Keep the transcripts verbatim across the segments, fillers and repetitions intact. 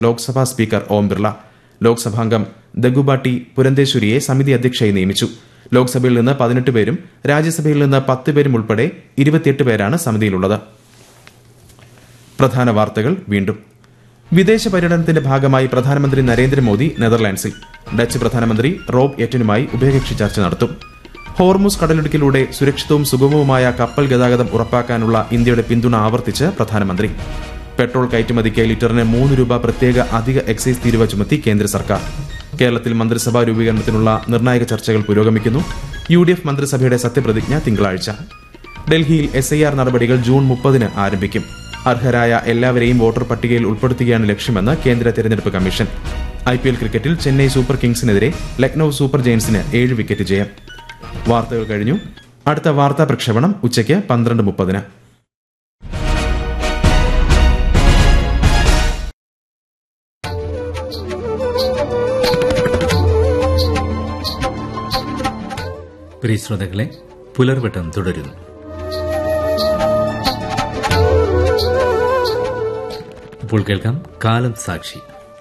Lok Sabha speaker Om Birla. ലോക്സഭാംഗം Daggubati പുരന്തേശ്വരിയെ സമിതി അധ്യക്ഷയായി നിയമിച്ചു. ലോക്സഭയിൽ നിന്ന് പതിനെട്ട് പേരും രാജ്യസഭയിൽ നിന്ന് പത്ത് പേരും ഉൾപ്പെടെ ഇരുപത്തിയെട്ട് പേരാണ് സമിതിയിലുള്ളത്. പ്രധാന വാർത്തകൾ വീണ്ടും. വിദേശ പര്യടനത്തിന്റെ ഭാഗമായി പ്രധാനമന്ത്രി നരേന്ദ്രമോദി നെതർലാൻഡ്സിൽ. ഡച്ച് പ്രധാനമന്ത്രി റോബ് എറ്റനുമായി ഉഭയകക്ഷി ചർച്ച നടത്തും. ഹോർമുസ് കടലിടുക്കിലൂടെ സുരക്ഷിതവും സുഗമവുമായ കപ്പൽ ഗതാഗതം ഉറപ്പാക്കാനുള്ള ഇന്ത്യയുടെ പിന്തുണ ആവർത്തിച്ച് പ്രധാനമന്ത്രി. പെട്രോൾ കയറ്റുമതിക്ക് ലിറ്ററിന് മൂന്ന് രൂപ പ്രത്യേക അധിക എക്സൈസ് തീരുവ ചുമത്തി കേന്ദ്ര സർക്കാർ. കേരളത്തിൽ മന്ത്രിസഭാ രൂപീകരണത്തിനുള്ള നിർണായക ചർച്ചകൾ പുരോഗമിക്കുന്നു. യു ഡി എഫ് മന്ത്രിസഭയുടെ സത്യപ്രതിജ്ഞ തിങ്കളാഴ്ച. ഡൽഹിയിൽ എസ് ഐ ആർ നടപടികൾ ജൂൺ മുപ്പതിന് ആരംഭിക്കും. അർഹരായ എല്ലാവരെയും വോട്ടർ പട്ടികയിൽ ഉൾപ്പെടുത്തുകയാണ് ലക്ഷ്യമെന്ന് കേന്ദ്ര തെരഞ്ഞെടുപ്പ് കമ്മീഷൻ. ഐ പി എൽ ക്രിക്കറ്റിൽ ചെന്നൈ സൂപ്പർ കിങ്സിനെതിരെ ലക്നൌ സൂപ്പർ ജയൻസിന് ഏഴ് വിക്കറ്റ് ജയം. വാർത്തകൾ കഴിഞ്ഞു. അടുത്ത വാർത്താ പ്രക്ഷേപണം ഉച്ചയ്ക്ക് പന്ത്രണ്ട് മുപ്പതിന്. പ്രിയ ശ്രോതാക്കളെ, പുലർവട്ടം തുടരുന്നു. ഇപ്പോൾ കേൾക്കാം കാലം സാക്ഷി.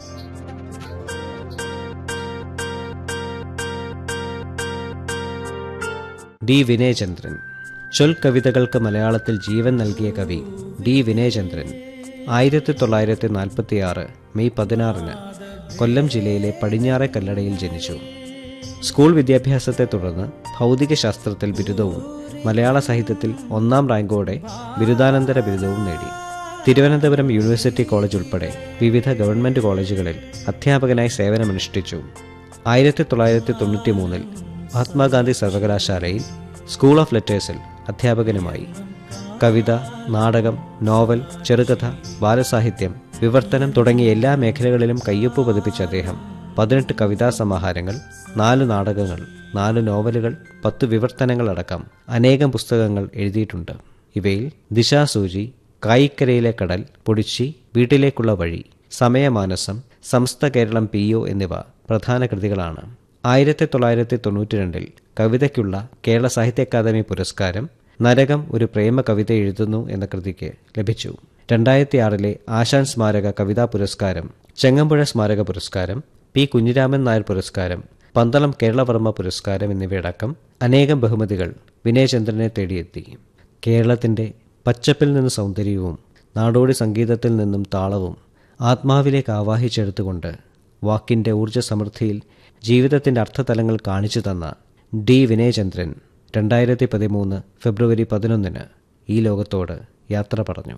ഡി വിനയചന്ദ്രൻ. ചൊൽ കവിതകൾക്ക് മലയാളത്തിൽ ജീവൻ നൽകിയ കവി ഡി വിനയചന്ദ്രൻ ആയിരത്തി തൊള്ളായിരത്തി നാൽപ്പത്തിയാറ് മെയ് പതിനാറിന് കൊല്ലം ജില്ലയിലെ പടിഞ്ഞാറെ കല്ലടയിൽ ജനിച്ചു. സ്കൂൾ വിദ്യാഭ്യാസത്തെ തുടർന്ന് ഭൗതികശാസ്ത്രത്തിൽ ബിരുദവും മലയാള സാഹിത്യത്തിൽ ഒന്നാം റാങ്കോടെ ബിരുദാനന്തര ബിരുദവും നേടി. തിരുവനന്തപുരം യൂണിവേഴ്സിറ്റി കോളേജ് ഉൾപ്പെടെ വിവിധ ഗവൺമെൻറ് കോളേജുകളിൽ അധ്യാപകനായി സേവനമനുഷ്ഠിച്ചു. ആയിരത്തി തൊള്ളായിരത്തി തൊണ്ണൂറ്റി മൂന്നിൽ മഹാത്മാഗാന്ധി സർവകലാശാലയിൽ സ്കൂൾ ഓഫ് ലെറ്റേഴ്സിൽ അധ്യാപകനുമായി. കവിത, നാടകം, നോവൽ, ചെറുകഥ, ബാലസാഹിത്യം, വിവർത്തനം തുടങ്ങിയ എല്ലാ മേഖലകളിലും കയ്യൊപ്പ് പതിപ്പിച്ച അദ്ദേഹം പതിനെട്ട് കവിതാ സമാഹാരങ്ങൾ, നാല് നാടകങ്ങൾ, നാല് നോവലുകൾ, പത്ത് വിവർത്തനങ്ങളടക്കം അനേകം പുസ്തകങ്ങൾ എഴുതിയിട്ടുണ്ട്. ഇവയിൽ ദിശാസൂചി, കായിക്കരയിലെ കടൽ, പൊടിച്ചി, വീട്ടിലേക്കുള്ള വഴി, സമയമാനസം, സമസ്ത കേരളം പി ഒ എന്നിവ പ്രധാന കൃതികളാണ്. ആയിരത്തി തൊള്ളായിരത്തി തൊണ്ണൂറ്റി രണ്ടിൽ കവിതയ്ക്കുള്ള കേരള സാഹിത്യ അക്കാദമി പുരസ്കാരം നരകം ഒരു പ്രേമ കവിത എഴുതുന്നു എന്ന കൃതിക്ക് ലഭിച്ചു. രണ്ടായിരത്തി ആറിലെ ആശാൻ സ്മാരക കവിതാ പുരസ്കാരം, ചെങ്ങമ്പുഴ സ്മാരക പുരസ്കാരം, പി കുഞ്ഞിരാമൻ നായർ പുരസ്കാരം, പന്തളം കേരളവർമ്മ പുരസ്കാരം എന്നിവയടക്കം അനേകം ബഹുമതികൾ വിനയചന്ദ്രനെ തേടിയെത്തി. കേരളത്തിൻ്റെ പച്ചപ്പിൽ നിന്ന് സൗന്ദര്യവും നാടോടി സംഗീതത്തിൽ നിന്നും താളവും ആത്മാവിലേക്ക് ആവാഹിച്ചെടുത്തുകൊണ്ട് വാക്കിൻ്റെ ഊർജ്ജസമൃദ്ധിയിൽ ജീവിതത്തിൻ്റെ അർത്ഥതലങ്ങൾ കാണിച്ചു തന്ന ഡി വിനയചന്ദ്രൻ രണ്ടായിരത്തി പതിമൂന്ന് ഫെബ്രുവരി പതിനൊന്നിന് ഈ ലോകത്തോട് യാത്ര പറഞ്ഞു.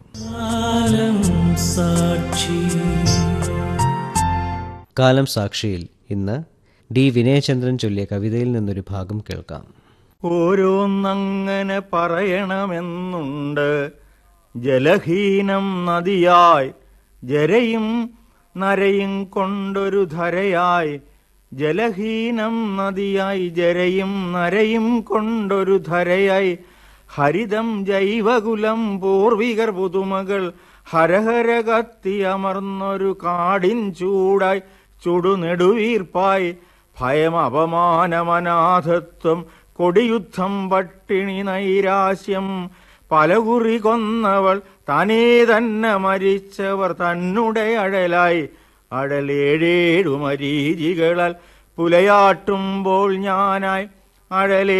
കാലം സാക്ഷിയിൽ ഇന്ന് ഡി വിനയചന്ദ്രൻ ചൊല്ലിയ കവിതയിൽ നിന്നൊരു ഭാഗം കേൾക്കാം. ഓരോന്നങ്ങനെ പറയണമെന്നുണ്ട്. ജലഹീനം നദിയായി ജരയും നരയും കൊണ്ടൊരു ധരയായി, ജലഹീനം നദിയായി ജരയും നരയും കൊണ്ടൊരു ധരയായി, ഹരിതം ജൈവകുലം പൂർവികർ പുതുമകൾ ഹരഹര കത്തിയമർന്നൊരു കാടിൻ ചൂടായി, ചുടുനെടുവീർപ്പായി, ഭയം അപമാനമനാഥത്വം കൊടിയുദ്ധം പട്ടിണി നൈരാശ്യം, പലകുറി കൊന്നവൾ തനേ തന്നെ മരിച്ചവർ തന്നെ അഴലായി, അഴലേഴേഴു മരീചികളാൽ പുലയാട്ടുമ്പോൾ ഞാനായി, അഴലേ